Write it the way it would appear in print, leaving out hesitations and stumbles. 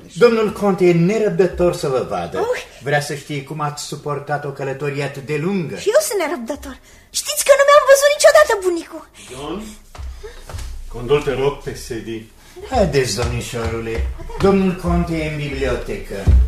Domnul conte e nerăbdător să vă vadă. Vrea să știe cum ați suportat o călătorie atât de lungă. Și eu sunt nerăbdător. Știți că nu mi-am văzut niciodată bunicul. John, condol, te rog, te sedi. Haideți, domnișorule, domnul conte e în bibliotecă.